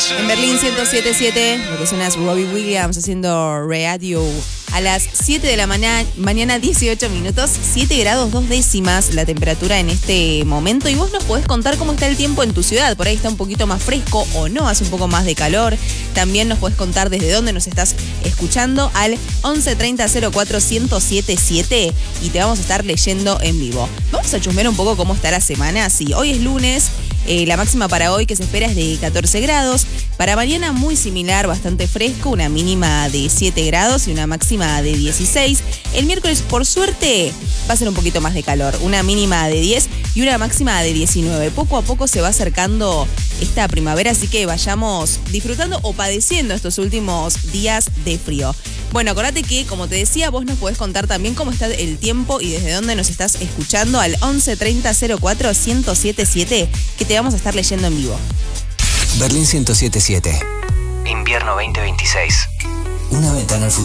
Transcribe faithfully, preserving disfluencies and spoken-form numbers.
En Berlín ciento siete punto siete, lo que suena es Robbie Williams haciendo Radio. A las siete de la mañana, mañana dieciocho minutos, siete grados dos décimas la temperatura en este momento. Y vos nos podés contar cómo está el tiempo en tu ciudad. Por ahí está un poquito más fresco o no, hace un poco más de calor. También nos podés contar desde dónde nos estás escuchando al once treinta cero cuatro ciento siete punto siete y te vamos a estar leyendo en vivo. Vamos a chusmear un poco cómo está la semana. Sí, hoy es lunes. Eh, la máxima para hoy que se espera es de catorce grados. Para mañana muy similar, bastante fresco, una mínima de siete grados y una máxima de dieciséis. El miércoles, por suerte, va a ser un poquito más de calor, una mínima de diez y una máxima de diecinueve. Poco a poco se va acercando esta primavera, así que vayamos disfrutando o padeciendo estos últimos días de frío. Bueno, acordate que, como te decía, vos nos podés contar también cómo está el tiempo y desde dónde nos estás escuchando al once treinta cero cuatro ciento siete punto siete, que te vamos a estar leyendo en vivo. Berlín ciento siete punto siete. Invierno veinte veintiséis. Una ventana al futuro.